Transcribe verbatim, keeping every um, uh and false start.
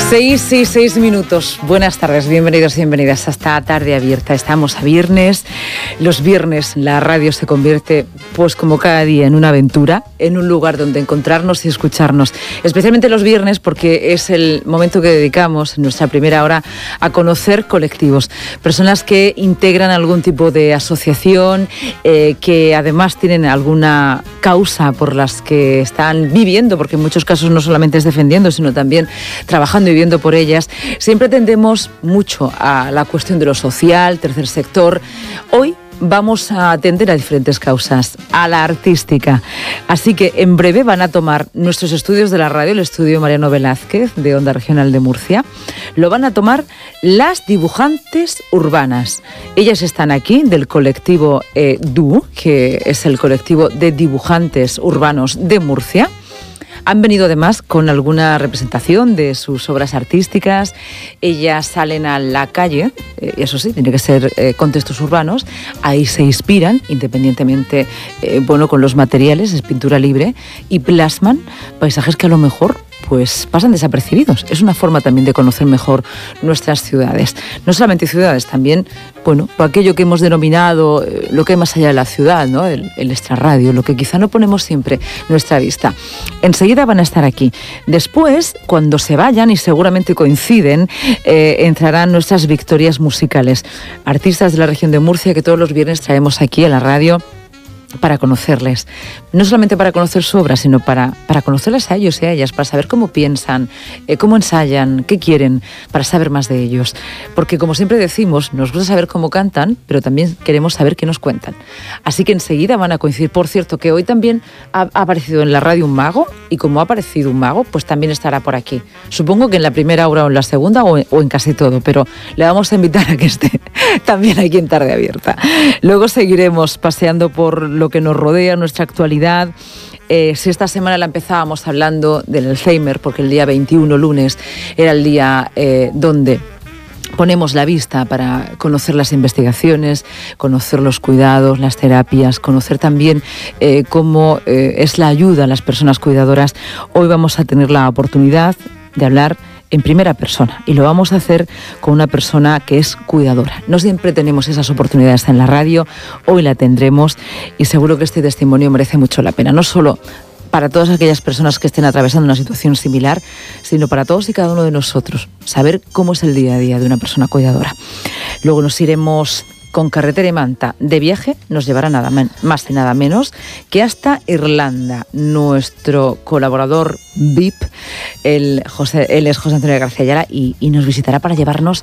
Seis y seis minutos. Buenas tardes, bienvenidos y bienvenidas a esta tarde abierta. Estamos a viernes. Los viernes la radio se convierte, pues como cada día, en una aventura, en un lugar donde encontrarnos y escucharnos. Especialmente los viernes, porque es el momento que dedicamos en nuestra primera hora a conocer colectivos. Personas que integran algún tipo de asociación, eh, que además tienen alguna causa por las que están viviendo, porque en muchos casos no solamente es defendiendo, sino también trabajando y viviendo por ellas. Siempre tendemos mucho a la cuestión de lo social, tercer sector. Hoy vamos a atender a diferentes causas, a la artística. Así que en breve van a tomar nuestros estudios de la radio, el estudio Mariano Velázquez de Onda Regional de Murcia, lo van a tomar las dibujantes urbanas. Ellas están aquí del colectivo eh, D U, que es el colectivo de dibujantes urbanos de Murcia. Han venido además con alguna representación de sus obras artísticas. Ellas salen a la calle, eh, eso sí, tiene que ser eh, contextos urbanos. Ahí se inspiran, independientemente, eh, bueno, con los materiales, es pintura libre, y plasman paisajes que a lo mejor pues pasan desapercibidos. Es una forma también de conocer mejor nuestras ciudades. No solamente ciudades, también, bueno, aquello que hemos denominado eh, lo que hay más allá de la ciudad, ¿no? El, el extrarradio, lo que quizá no ponemos siempre nuestra vista. Enseguida van a estar aquí. Después, cuando se vayan, y seguramente coinciden, eh, entrarán nuestras victorias musicales. Artistas de la región de Murcia que todos los viernes traemos aquí a la radio para conocerles, no solamente para conocer su obra, sino para, para conocerles a ellos y a ellas, para saber cómo piensan, eh, cómo ensayan, qué quieren, para saber más de ellos. Porque, como siempre decimos, nos gusta saber cómo cantan, pero también queremos saber qué nos cuentan. Así que enseguida van a coincidir. Por cierto, que hoy también ha, ha aparecido en la radio un mago, y como ha aparecido un mago, pues también estará por aquí. Supongo que en la primera hora o en la segunda o en, o en casi todo, pero le vamos a invitar a que esté también aquí en Tarde Abierta. Luego seguiremos paseando por lo que nos rodea, nuestra actualidad. Eh, si esta semana la empezábamos hablando del Alzheimer, porque el día veintiuno, lunes, era el día eh, donde ponemos la vista para conocer las investigaciones, conocer los cuidados, las terapias, conocer también eh, cómo eh, es la ayuda a las personas cuidadoras. Hoy vamos a tener la oportunidad de hablar en primera persona, y lo vamos a hacer con una persona que es cuidadora. No siempre tenemos esas oportunidades en la radio, hoy la tendremos, y seguro que este testimonio merece mucho la pena, no solo para todas aquellas personas que estén atravesando una situación similar, sino para todos y cada uno de nosotros, saber cómo es el día a día de una persona cuidadora. Luego nos iremos con Carretera y Manta de viaje, nos llevará nada más y nada menos que hasta Irlanda. Nuestro colaborador V I P, el José, él es José Antonio García Ayala, y, y nos visitará para llevarnos